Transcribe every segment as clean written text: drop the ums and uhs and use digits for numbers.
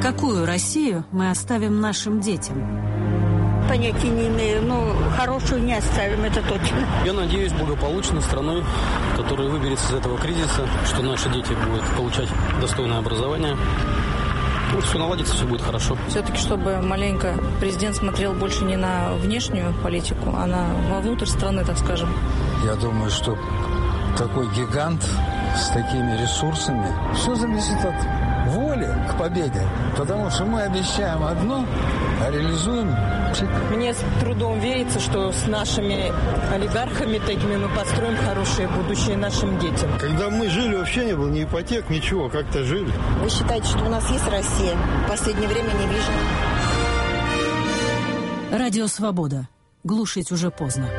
Какую Россию мы оставим нашим детям? Понятия не имею, но хорошую не оставим, это точно. Я надеюсь, благополучной страной, которая выберется из этого кризиса, что наши дети будут получать достойное образование. Ну, все наладится, все будет хорошо. Все-таки, чтобы маленько президент смотрел больше не на внешнюю политику, а вовнутрь страны, так скажем. Я думаю, что такой гигант с такими ресурсами, все зависит от воли к победе. Потому что мы обещаем одно, а реализуем. Мне с трудом верится, что с нашими олигархами такими мы построим хорошее будущее нашим детям. Когда мы жили, вообще не было ни ипотек, ничего, как-то жили. Вы считаете, что у нас есть Россия? В последнее время не вижу. Радио «Свобода». Глушить уже поздно.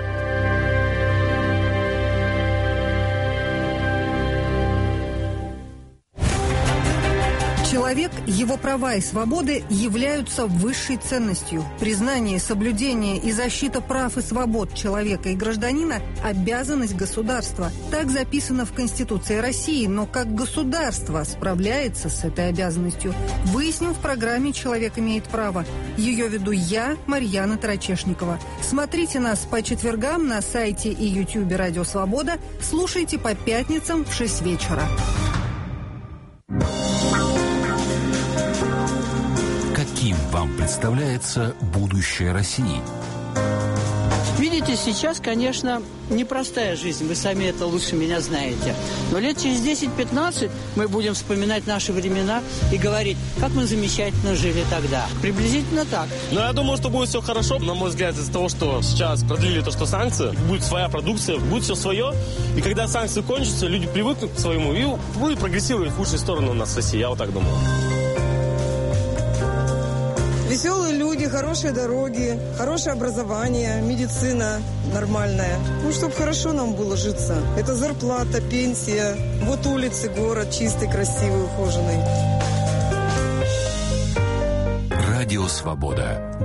Человек, его права и свободы являются высшей ценностью. Признание, соблюдение и защита прав и свобод человека и гражданина – обязанность государства. Так записано в Конституции России, но как государство справляется с этой обязанностью, выясним в программе «Человек имеет право». Ее веду я, Марьяна Тарачешникова. Смотрите нас по четвергам на сайте и ютубе «Радио Свобода». Слушайте по пятницам в 6 вечера. Каким вам представляется будущее России? Видите, сейчас, конечно, непростая жизнь, вы сами это лучше меня знаете. Но лет через 10-15 мы будем вспоминать наши времена и говорить, как мы замечательно жили тогда. Приблизительно так. Но я думаю, что будет все хорошо, на мой взгляд, из-за того, что сейчас продлили то, что санкции, будет своя продукция, будет все свое. И когда санкции кончатся, люди привыкнут к своему и будет прогрессировать в лучшую сторону у нас в России, я вот так думаю. Веселые люди, хорошие дороги, хорошее образование, медицина нормальная. Ну, чтобы хорошо нам было житься. Это зарплата, пенсия, вот улицы, город чистый, красивый, ухоженный. Радио «Свобода».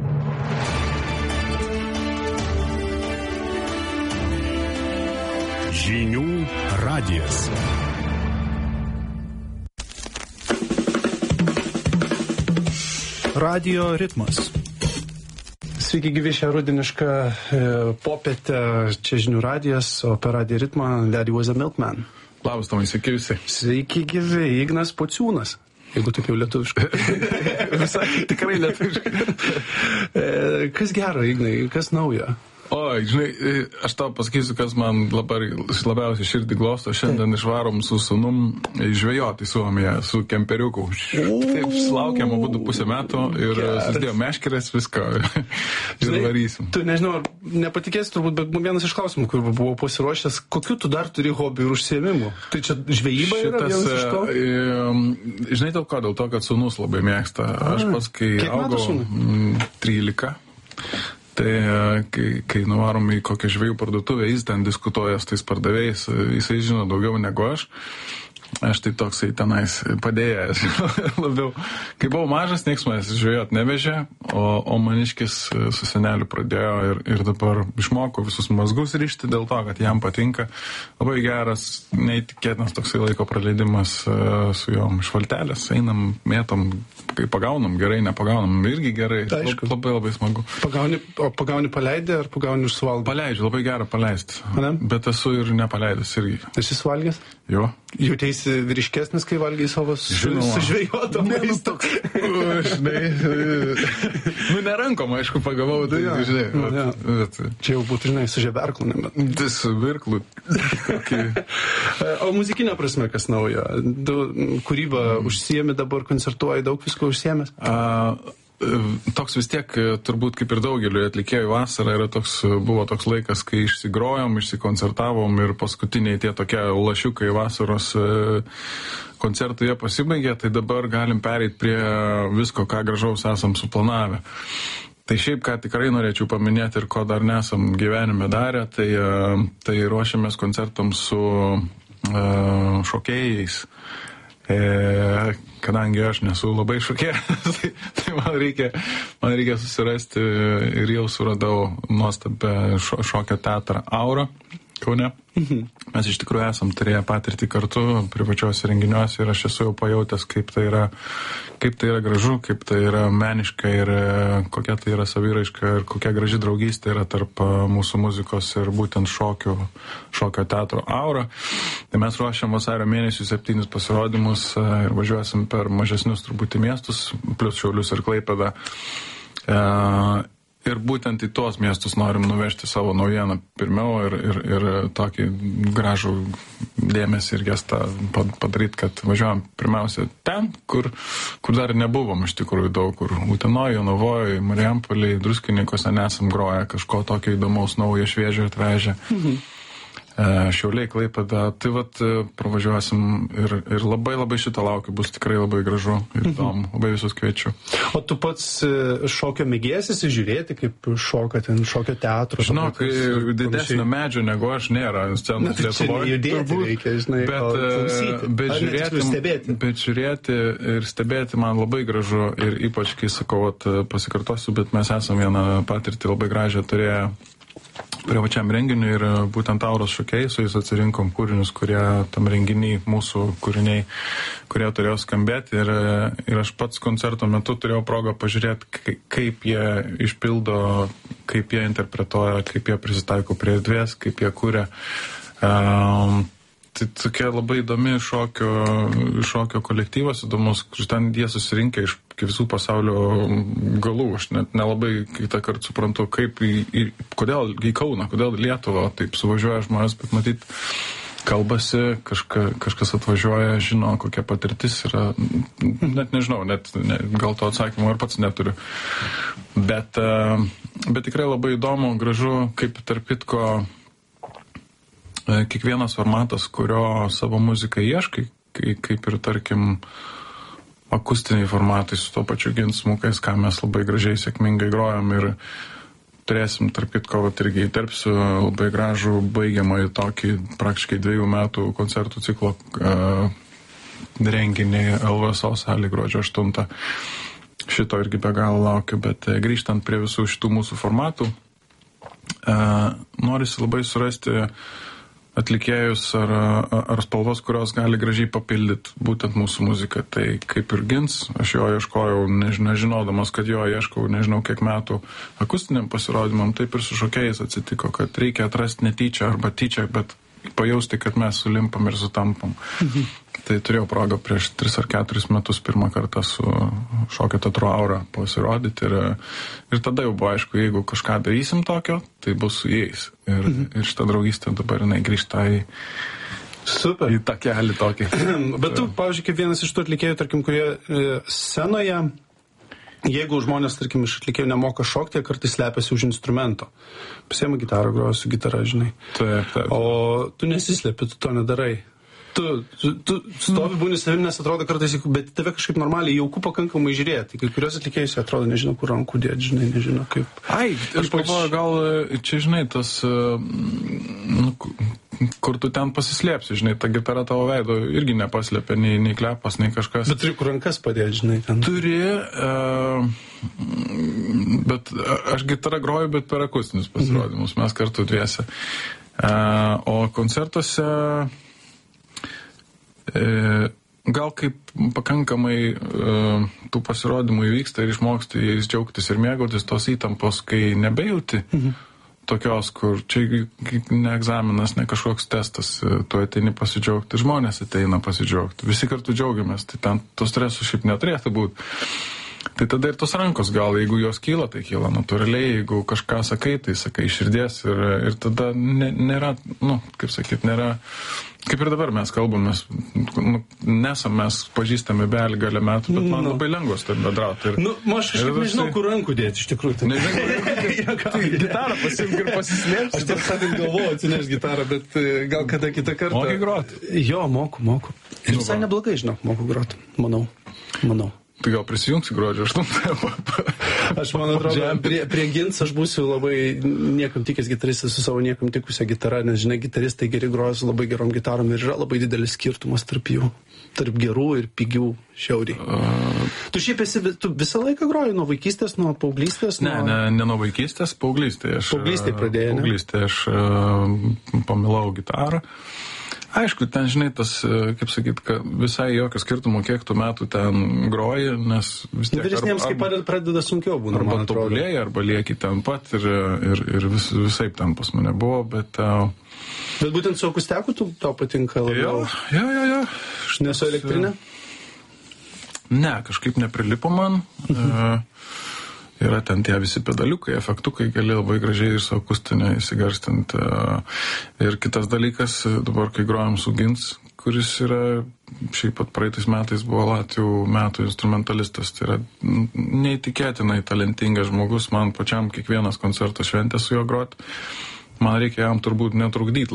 Žinių radijas. Radijo ritmas. Sveiki gyvi šią rudenišką popietę. Čia Žinių radijas, o per Radijo ritmą Lady was a Milkman. Labas, Tomai, sveiki visi. Sveiki gyvi, Ignas Pociūnas. Jeigu taip jau lietuviškai. Visai tikrai lietuviškai. Kas gero, Ignai, kas naujo? Oi, žinai, aš tau pasakysiu, kas man labiausiai širdį glosto. Šiandien išvarom su sūnum žvejoti į Suomiją, su kemperiuku. Taip, laukiam abudu pusę metų ir susidėjom meškerės, viską ir varysim. Tu, nežinau, nepatikėsi turbūt, bet vienas iš klausimų, kur buvau pasiruošęs, kokiu tu dar turi hobių ir užsiėmimų? Tai čia žvejyba yra vienas iš to? Žinai, dėl ko? Dėl to, kad sūnus labai mėgsta. Aš pats, kai augau 13, tai kai nuvarom į kokią žvejų parduotuvę, jis ten diskutuoja su tais pardavėjais, jisai žino daugiau negu aš. Aš tai toksai tenais padėjęs labiau. Kai buvau mažas, nieks manęs žvejot nevežė, o maniškis su seneliu pradėjo ir dabar išmoko visus mazgus rišti dėl to, kad jam patinka. Labai geras, neįtikėtinas toksai laiko praleidimas su jom iš valtelės. Einam, mėtom, kai pagaunam gerai, nepagaunam irgi gerai. Aišku. Labai labai smagu. Pagauni paleidė ar pagauni užsuvalgai? Paleidžiu, labai gerą paleisti. Bet esu ir nepaleidęs irgi. Esi suvalgęs? Jo. Jautėsi vyriškesnis, kai valgiai savo sužvejotą maistą? Žinai, nerankom, aišku, pagavau, tai žinai. Čia jau būtų, žinai, su žeberklu, nebet. Tai su virklu. O muzikinė prasme, kas naujo? Kūrybą užsiemi dabar, koncertuoji, daug visko užsiemęs? Toks vis tiek, turbūt kaip ir daugeliu atlikėjų vasara, buvo toks laikas, kai išsigrojom, išsikoncertavom ir paskutiniai tie tokie lašiukai vasaros koncertai jie pasibaigė, tai dabar galim pereiti prie visko, ką gražaus esam suplanavę. Tai šiaip, ką tikrai norėčiau paminėti ir ko dar nesam gyvenime darę, tai ruošiamės koncertams su šokėjais. Kadangi aš nesu labai šokėjas, tai man reikia susirasti ir jau suradau nuostabę šokio teatrą Aura, Kaune. Mes iš tikrųjų esam turėję patirtį kartu privačiuose renginiuose ir aš esu jau pajautęs, kaip tai yra gražu, kaip tai yra meniška ir kokia tai yra saviraiška ir kokia graži draugystė yra tarp mūsų muzikos ir būtent šokio teatro aura. Tai mes ruošiam vasario mėnesį 7 pasirodymus ir važiuosim per mažesnius truputį miestus, plus Šiaulius ir Klaipėdą. Ir būtent į tuos miestus norim nuvežti savo naujieną pirmiau ir tokį gražų dėmesį ir gestą padaryti, kad važiuojam pirmiausia ten, kur dar nebuvom iš tikrųjų daug, kur Utenoje, Jonavoje, Marijampolėje, Druskininkuose nesam groję kažko tokio įdomaus, naujo, šviežio atvežę. Šiauliai, Klaipėda, tai vat pravažiuosim ir labai šitą laukiu, bus tikrai labai gražu ir įdomu, labai visus kviečiu. O tu pats šokio mėgėjas esi žiūrėti, kaip šoka ten šokio teatro? Žinok, didesnio medžio negu aš nėra scenos Lietuvoje. Judėti reikia, žinai, bet žiūrėti ir stebėti man labai gražu ir ypač, kai sakau, pasikartosiu, bet mes esam vieną patirtį labai gražią turėję privačiam renginiui ir būtent Auros šokėjai, su jais atsirinkom kūrinius, kurie tam renginiai, mūsų kūriniai, kurie turėjo skambėti ir aš pats koncerto metu turėjau progą pažiūrėti, kaip jie išpildo, kaip jie interpretuoja, kaip jie prisitaiko prie erdvės, kaip jie kūrė. Tai tokia labai įdomi šokio kolektyvas, įdomus, ten jie susirinkę iš visų pasaulio galų. Aš net nelabai kitą kartą suprantu, kodėl į Kauną, kodėl Lietuvą taip suvažiuoja žmonės, bet matyt, kalbasi, kažkas atvažiuoja, žino, kokia patirtis yra, net nežinau, gal to atsakymo ir pats neturiu. Bet tikrai labai įdomu, gražu, kaip tarp kitko kiekvienas formatas, kurio savo muziką ieškai, kaip ir tarkim akustiniai formatai su to pačiu ginsmukais, ką mes labai gražiai sėkmingai grojam ir turėsim, tarp kitko, irgi įterpsiu labai gražų baigiamąjį tokį praktiškai 2 metų koncertų ciklo renginį LVSO salėje gruodžio 8. Šito irgi be galo laukiu, bet grįžtant prie visų šitų mūsų formatų, norisi labai surasti atlikėjus ar spalvas, kurios gali gražiai papildyti būtent mūsų muziką. Tai kaip ir Gins, aš jo ieškojau, nežinodamas, kad jo ieškau nežinau kiek metų akustiniam pasirodymam, taip ir su šokėjais atsitiko, kad reikia atrasti netyčia arba tyčia, bet pajausti, kad mes sulimpam ir sutampam. Tai turėjau progą prieš 3 ar 4 metus pirmą kartą su šokio teatro Aura pasirodyti ir tada jau buvo aišku, jeigu kažką darysim tokio, tai bus su jais. Ir šitą draugystę dabar jinai grįžta į tą kelią tokį. Bet tu, pavyzdžiui, kaip vienas iš tų atlikėjų, tarkim, kurie scenoje, jeigu žmonės, tarkim, iš atlikėjų nemoka šokti, jie kartais slepiasi už instrumento. Pasiema gitarą, groja su gitara, žinai. Taip. O tu nesislepi, tu to nedarai. Tu stovi, būni savim, nes atrodo kartais, bet tave kažkaip normaliai jauku pakankamai žiūrėti. Kai kurios atlikėjus atrodo, nežino, kur rankų dėti, žinai, nežino kaip. Aš galvoju, gal čia, žinai, tas, kur tu ten pasislėpsi, žinai, ta gitara tavo veido irgi nepaslėpia, nei klepas, nei kažkas. Bet turi kur rankas padėti, žinai, ten. Turi, bet aš gitarą groju, bet per akustinius pasirodymus, mes kartu dviese. O koncertuose gal kaip pakankamai tų pasirodymų įvyksta ir išmoksti jais džiaugtis ir mėgautis tos įtampos, kai nebejauti tokios, kur čia ne egzaminas, ne kažkoks testas, tu ateini pasidžiaugti, žmonės ateina pasidžiaugti, visi kartu džiaugiamės, tai ten to streso šiaip neturėtų būti. Tai tada ir tos rankos gal, jeigu jos kyla, tai kyla natūraliai, jeigu kažką sakai, tai sakai iš širdies ir tada nėra, kaip sakyt, nėra, kaip ir dabar mes kalbamės, nesam mes pažįstami galę metų, bet man labai lengvas taip bedrauti. Aš kažkaip nežinau, kur rankų dėti, iš tikrųjų. Tai gitarą pasimk ir pasislėpsi. Aš tiesą sakant galvoju atsineš gitarą, bet gal kada kitą kartą. Moki groti? Jo, moku. Ir visai neblogai, žinok, moku groti, manau. Tai gal prisijungsi gruodžio 8. Aš man atrodo, prie Gins aš būsiu labai niekam tikęs gitaristas su savo niekam tikusią gitarą, nes žinai, gitaristai geri groja su labai gerom gitarom ir yra labai didelis skirtumas tarp jų. Tarp gerų ir pigių šiauriai. Tu šiaip tu visą laiką groji nuo vaikystės, nuo paauglystės? Ne nuo vaikystės, paauglystėje. Paauglystėje pradėjai, ne? Paauglystėje aš pamilau gitarą. Aišku, ten, žinai, tas, kaip sakyt, kad visai jokio skirtumo, kiek tų metų ten groji, nes vis tiek... Vyresniems kaip pradeda sunkiau būna, man atrodo. Arba tobulėji, arba lieki ten pat ir visai ten pas mane buvo, bet... Bet būtent su akustiaku tau patinka labiau? Jo. Ne su elektrinė? Ne, kažkaip neprilipo man. Yra ten tie visi pedaliukai, efektukai, gali labai gražiai ir su akustinė įsigarstinti. Ir kitas dalykas, dabar kai grojam su Gins, kuris yra, šiaip pat praeitais metais buvo Latvių metų instrumentalistas, tai yra neįtikėtinai talentingas žmogus, man pačiam kiekvienas koncertas šventė su juo grot. Man reikia jam turbūt netrukdyti